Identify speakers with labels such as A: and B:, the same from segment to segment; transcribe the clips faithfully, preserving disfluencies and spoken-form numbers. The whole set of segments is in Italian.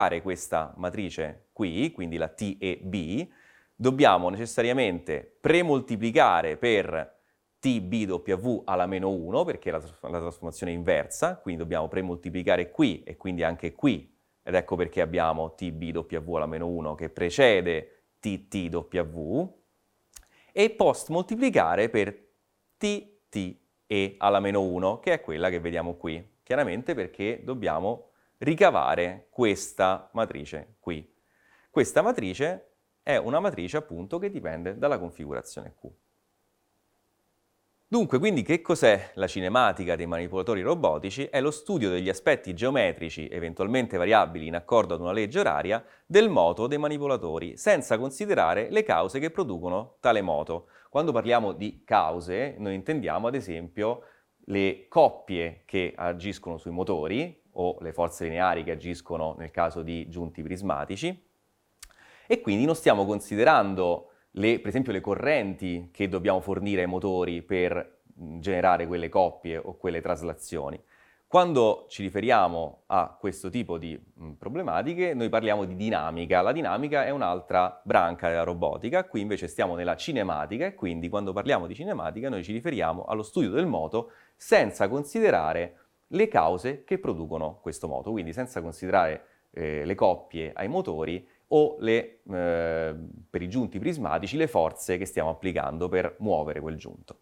A: fare questa matrice qui, quindi la T e B, dobbiamo necessariamente premoltiplicare per T B W alla meno uno, perché la, la trasformazione è inversa, quindi dobbiamo premoltiplicare qui e quindi anche qui, ed ecco perché abbiamo T B W alla meno uno che precede T T W, e post moltiplicare per T T E alla meno uno, che è quella che vediamo qui, chiaramente perché dobbiamo ricavare questa matrice qui. Questa matrice è una matrice appunto che dipende dalla configurazione Q. Dunque, quindi che cos'è la cinematica dei manipolatori robotici? È lo studio degli aspetti geometrici, eventualmente variabili in accordo ad una legge oraria, del moto dei manipolatori, senza considerare le cause che producono tale moto. Quando parliamo di cause, noi intendiamo ad esempio le coppie che agiscono sui motori, o le forze lineari che agiscono nel caso di giunti prismatici, e quindi non stiamo considerando Le, per esempio le correnti che dobbiamo fornire ai motori per generare quelle coppie o quelle traslazioni. Quando ci riferiamo a questo tipo di mh, problematiche, noi parliamo di dinamica. La dinamica è un'altra branca della robotica, qui invece stiamo nella cinematica e quindi quando parliamo di cinematica noi ci riferiamo allo studio del moto senza considerare le cause che producono questo moto, quindi senza considerare eh, le coppie ai motori o le, eh, per i giunti prismatici le forze che stiamo applicando per muovere quel giunto.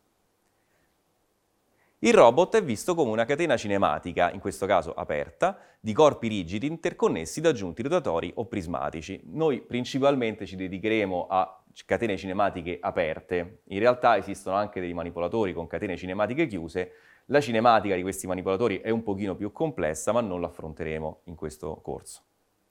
A: Il robot è visto come una catena cinematica, in questo caso aperta, di corpi rigidi interconnessi da giunti rotatori o prismatici. Noi principalmente ci dedicheremo a catene cinematiche aperte. In realtà esistono anche dei manipolatori con catene cinematiche chiuse. La cinematica di questi manipolatori è un pochino più complessa, ma non l'affronteremo in questo corso.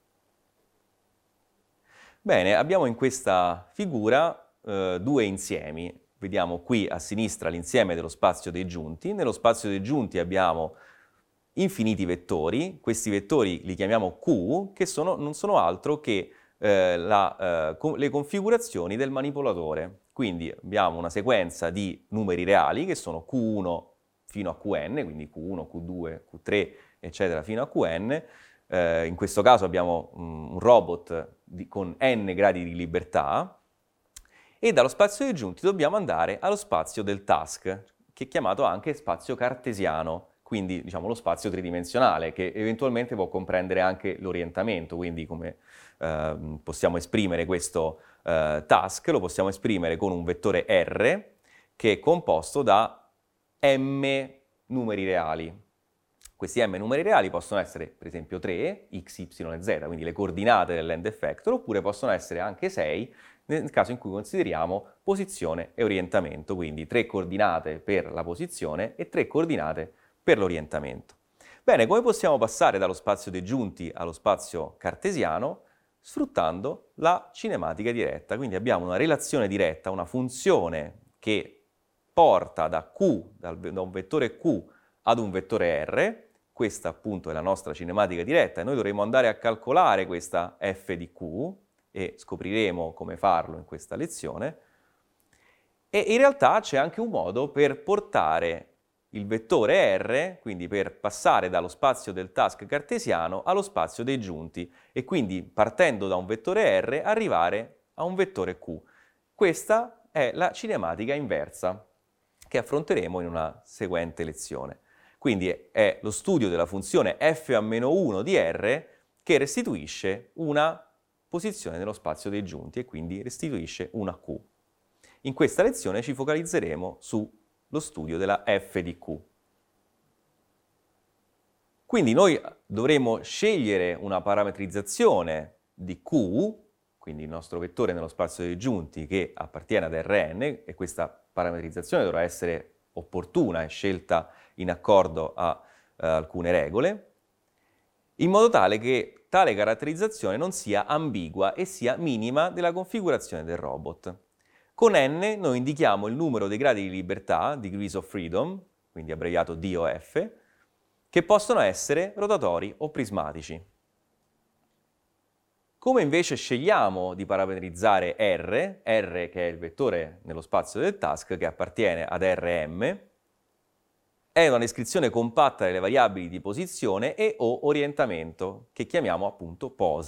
A: Bene, abbiamo in questa figura eh, due insiemi. Vediamo qui a sinistra l'insieme dello spazio dei giunti. Nello spazio dei giunti abbiamo infiniti vettori. Questi vettori li chiamiamo Q, che sono, non sono altro che eh, la, eh, co- le configurazioni del manipolatore. Quindi abbiamo una sequenza di numeri reali che sono Q uno fino a Qn, quindi Q uno, Q due, Q tre, eccetera, fino a Qn. Eh, in questo caso abbiamo um, un robot di, con n gradi di libertà, e dallo spazio dei giunti dobbiamo andare allo spazio del task, che è chiamato anche spazio cartesiano, quindi diciamo lo spazio tridimensionale, che eventualmente può comprendere anche l'orientamento, quindi come eh, possiamo esprimere questo eh, task, lo possiamo esprimere con un vettore R, che è composto da m numeri reali. Questi m numeri reali possono essere per esempio tre, x, y e z, quindi le coordinate dell'end effector, oppure possono essere anche sei nel caso in cui consideriamo posizione e orientamento, quindi tre coordinate per la posizione e tre coordinate per l'orientamento. Bene, come possiamo passare dallo spazio dei giunti allo spazio cartesiano? Sfruttando la cinematica diretta, quindi abbiamo una relazione diretta, una funzione che porta da Q, da un vettore Q ad un vettore R. Questa appunto è la nostra cinematica diretta e noi dovremo andare a calcolare questa f di Q e scopriremo come farlo in questa lezione. E in realtà c'è anche un modo per portare il vettore R, quindi per passare dallo spazio del task cartesiano allo spazio dei giunti e quindi partendo da un vettore R arrivare a un vettore Q. Questa è la cinematica inversa che affronteremo in una seguente lezione. Quindi è lo studio della funzione f a meno uno di R che restituisce una posizione nello spazio dei giunti e quindi restituisce una Q. In questa lezione ci focalizzeremo sullo studio della f di Q. Quindi noi dovremo scegliere una parametrizzazione di Q, quindi il nostro vettore nello spazio dei giunti che appartiene ad Rn, e questa parametrizzazione dovrà essere opportuna e scelta in accordo a eh, alcune regole, in modo tale che tale caratterizzazione non sia ambigua e sia minima della configurazione del robot. Con n noi indichiamo il numero dei gradi di libertà, degrees of freedom, quindi abbreviato D O F, che possono essere rotatori o prismatici. Come invece scegliamo di parametrizzare R, R che è il vettore nello spazio del task che appartiene ad Rm, è una descrizione compatta delle variabili di posizione e o orientamento, che chiamiamo appunto posa.